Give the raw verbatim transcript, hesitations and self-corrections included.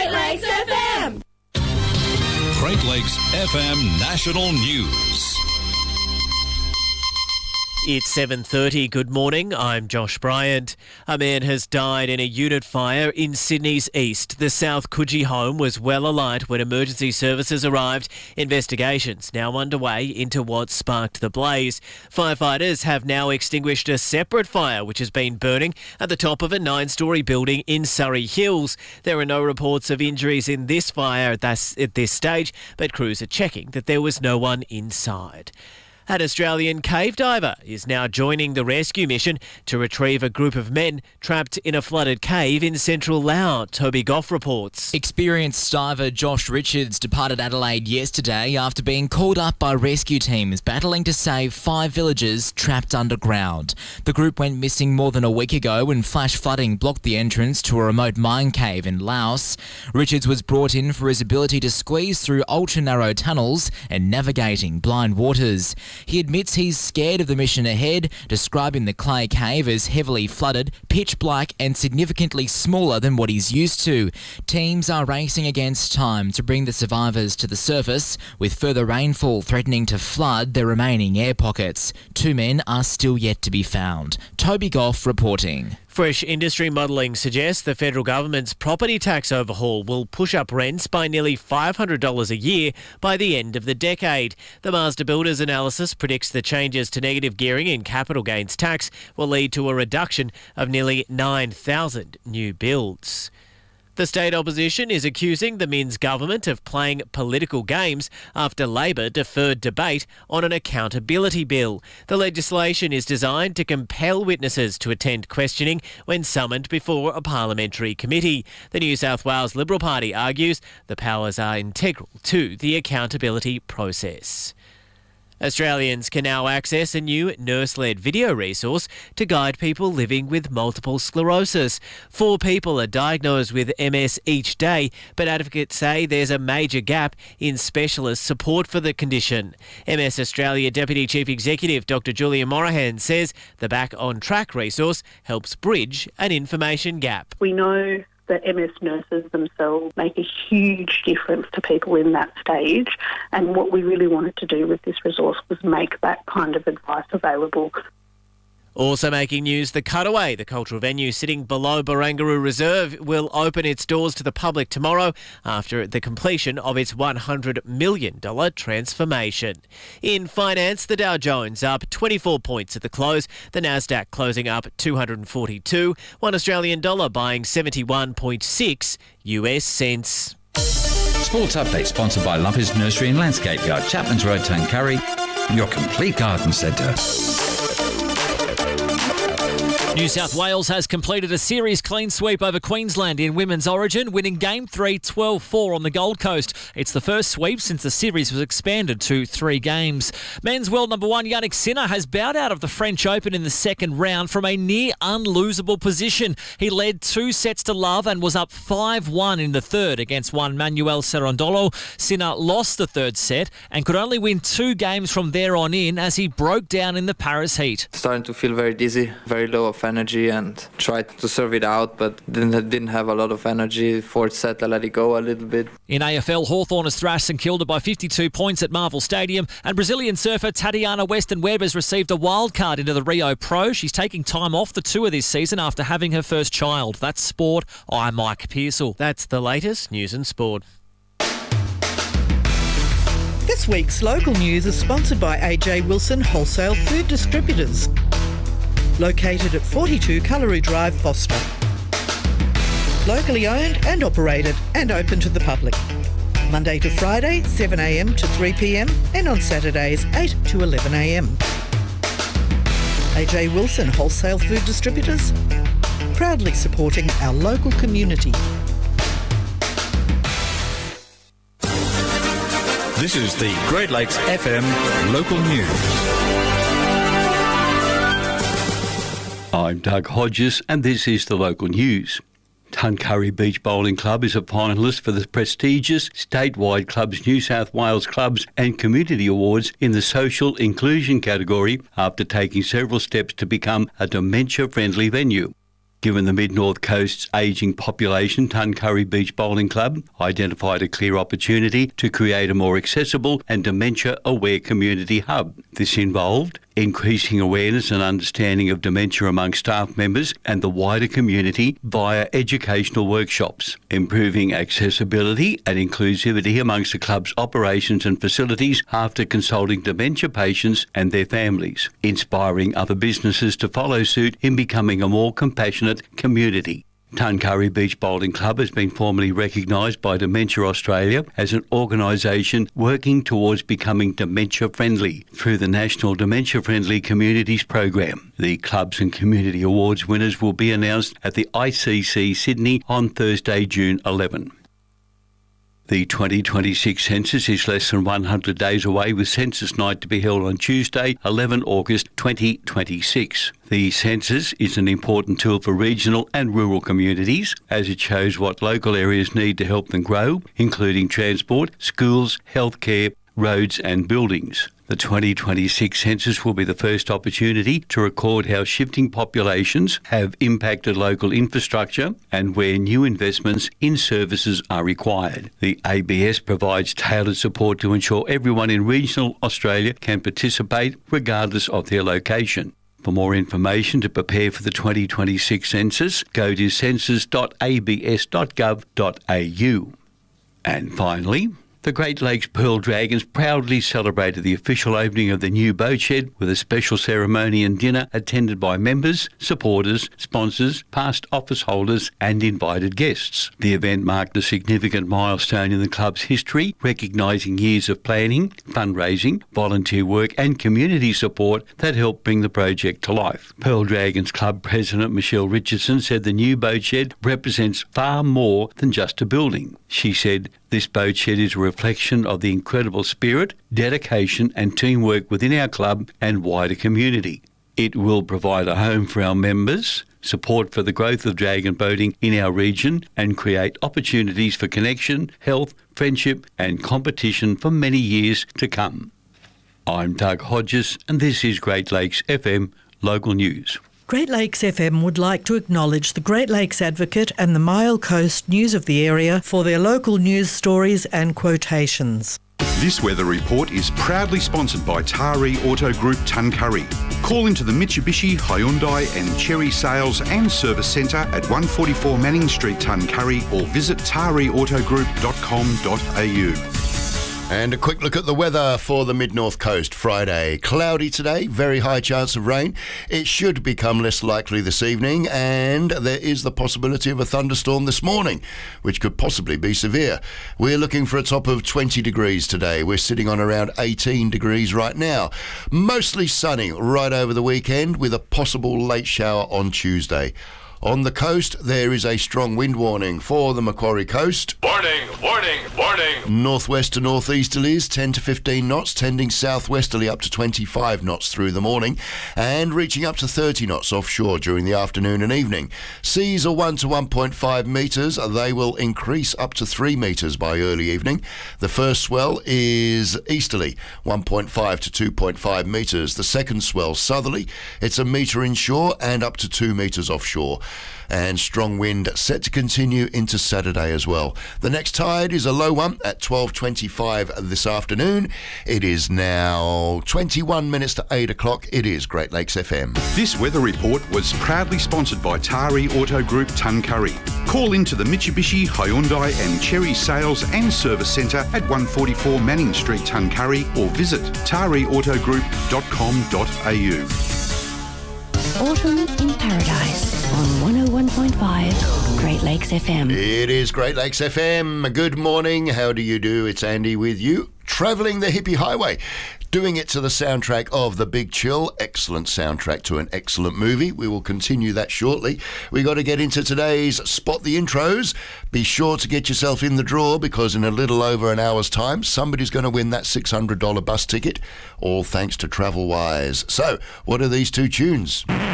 Great Lakes F M. Great Lakes F M National News. It's seven thirty. Good morning. I'm Josh Bryant. A man has died in a unit fire in Sydney's east. The South Coogee home was well alight when emergency services arrived. Investigations now underway into what sparked the blaze. Firefighters have now extinguished a separate fire which has been burning at the top of a nine-storey building in Surrey Hills. There are no reports of injuries in this fire at this, at this stage, but crews are checking that there was no one inside. An Australian cave diver is now joining the rescue mission to retrieve a group of men trapped in a flooded cave in central Laos. Toby Goff reports. Experienced diver Josh Richards departed Adelaide yesterday after being called up by rescue teams battling to save five villagers trapped underground. The group went missing more than a week ago when flash flooding blocked the entrance to a remote mine cave in Laos. Richards was brought in for his ability to squeeze through ultra-narrow tunnels and navigating blind waters. He admits he's scared of the mission ahead, describing the clay cave as heavily flooded, pitch black and significantly smaller than what he's used to. Teams are racing against time to bring the survivors to the surface, with further rainfall threatening to flood their remaining air pockets. Two men are still yet to be found. Toby Goff reporting. Fresh industry modelling suggests the federal government's property tax overhaul will push up rents by nearly five hundred dollars a year by the end of the decade. The Master Builders analysis predicts the changes to negative gearing in capital gains tax will lead to a reduction of nearly nine thousand new builds. The state opposition is accusing the Minns government of playing political games after Labor deferred debate on an accountability bill. The legislation is designed to compel witnesses to attend questioning when summoned before a parliamentary committee. The New South Wales Liberal Party argues the powers are integral to the accountability process. Australians can now access a new nurse-led video resource to guide people living with multiple sclerosis. Four people are diagnosed with M S each day, but advocates say there's a major gap in specialist support for the condition. M S Australia Deputy Chief Executive Doctor Julia Morahan says the Back on Track resource helps bridge an information gap. We know that M S nurses themselves make a huge difference to people in that stage, and what we really wanted to do with this resource was make that kind of advice available. Also making news, the Cutaway, the cultural venue sitting below Barangaroo Reserve, will open its doors to the public tomorrow after the completion of its one hundred million dollars transformation. In finance, the Dow Jones up twenty-four points at the close, the Nasdaq closing up two hundred forty-two, one Australian dollar buying seventy-one point six U S cents. Sports Update sponsored by Lumpers Nursery and Landscape Yard, Chapman's Road, Tuncurry, your complete garden centre. New South Wales has completed a series clean sweep over Queensland in Women's Origin, winning Game three twelve four on the Gold Coast. It's the first sweep since the series was expanded to three games. Men's world number one Yannick Sinner has bowed out of the French Open in the second round from a near unlosable position. He led two sets to love and was up five one in the third against one Manuel Cerundolo. Sinner lost the third set and could only win two games from there on in as he broke down in the Paris heat. Starting to feel very dizzy, very low of energy, and tried to serve it out, but didn't, didn't have a lot of energy. Fourth set, I let it go a little bit. In A F L, Hawthorn has thrashed St Kilda by fifty-two points at Marvel Stadium, and Brazilian surfer Tatiana Weston Webb has received a wild card into the Rio Pro. She's taking time off the tour this season after having her first child. That's sport. I'm Mike Pearsall. That's the latest news and sport. This week's local news is sponsored by A J Wilson Wholesale Food Distributors, located at forty-two Cullery Drive, Foster. Locally owned and operated and open to the public. Monday to Friday, seven a m to three p m and on Saturdays, eight to eleven a m A J Wilson Wholesale Food Distributors, proudly supporting our local community. This is the Great Lakes F M local news. I'm Doug Hodges and this is the local news. Tuncurry Beach Bowling Club is a finalist for the prestigious statewide Clubs New South Wales Clubs and Community Awards in the Social Inclusion category after taking several steps to become a dementia-friendly venue. Given the Mid-North Coast's ageing population, Tuncurry Beach Bowling Club identified a clear opportunity to create a more accessible and dementia-aware community hub. This involved increasing awareness and understanding of dementia among staff members and the wider community via educational workshops, improving accessibility and inclusivity amongst the club's operations and facilities after consulting dementia patients and their families, inspiring other businesses to follow suit in becoming a more compassionate community. Tuncurry Beach Bowling Club has been formally recognised by Dementia Australia as an organisation working towards becoming dementia-friendly through the National Dementia Friendly Communities Program. The Clubs and Community Awards winners will be announced at the I C C Sydney on Thursday, June eleventh. The twenty twenty-six census is less than one hundred days away, with Census Night to be held on Tuesday, eleventh of August twenty twenty-six. The census is an important tool for regional and rural communities, as it shows what local areas need to help them grow, including transport, schools, healthcare, roads and buildings. The twenty twenty-six census will be the first opportunity to record how shifting populations have impacted local infrastructure and where new investments in services are required. The A B S provides tailored support to ensure everyone in regional Australia can participate regardless of their location. For more information to prepare for the twenty twenty-six census, go to census dot a b s dot gov dot a u. And finally, the Great Lakes Pearl Dragons proudly celebrated the official opening of the new boat shed with a special ceremony and dinner attended by members, supporters, sponsors, past office holders and invited guests. The event marked a significant milestone in the club's history, recognising years of planning, fundraising, volunteer work and community support that helped bring the project to life. Pearl Dragons Club President Michelle Richardson said the new boat shed represents far more than just a building. She said, "This boat shed is a reflection of the incredible spirit, dedication and teamwork within our club and wider community. It will provide a home for our members, support for the growth of dragon boating in our region and create opportunities for connection, health, friendship and competition for many years to come." I'm Doug Hodges and this is Great Lakes F M Local News. Great Lakes F M would like to acknowledge the Great Lakes Advocate and the Mile Coast News of the area for their local news stories and quotations. This weather report is proudly sponsored by Taree Auto Group Tuncurry. Call into the Mitsubishi, Hyundai and Chery Sales and Service Centre at one forty-four Manning Street, Tuncurry, or visit taree auto group dot com dot a u. And a quick look at the weather for the Mid-North Coast. Friday, cloudy today, very high chance of rain. It should become less likely this evening, and there is the possibility of a thunderstorm this morning, which could possibly be severe. We're looking for a top of twenty degrees today. We're sitting on around eighteen degrees right now. Mostly sunny right over the weekend, with a possible late shower on Tuesday. On the coast, there is a strong wind warning for the Macquarie Coast. Warning, warning, warning. Northwest to northeasterlies, ten to fifteen knots, tending southwesterly up to twenty-five knots through the morning, and reaching up to thirty knots offshore during the afternoon and evening. Seas are one to one point five metres. They will increase up to three metres by early evening. The first swell is easterly, one point five to two point five metres. The second swell southerly. It's a metre inshore and up to two metres offshore. And strong wind set to continue into Saturday as well. The next tide is a low one at twelve twenty-five this afternoon. It is now twenty-one minutes to eight o'clock. It is Great Lakes F M. This weather report was proudly sponsored by Taree Auto Group Tuncurry. Call into the Mitsubishi, Hyundai and Chery Sales and Service Centre at one forty-four Manning Street, Tuncurry, or visit taree auto group dot com dot a u. Autumn in Paradise on one oh one point five Great Lakes F M. It is Great Lakes F M. Good morning. How do you do? It's Andy with you, travelling the hippie highway, doing it to the soundtrack of The Big Chill. Excellent soundtrack to an excellent movie. We will continue that shortly. We got to get into today's Spot the Intros. Be sure to get yourself in the draw, because in a little over an hour's time, somebody's going to win that six hundred dollars bus ticket, all thanks to TravelWise. So, what are these two tunes?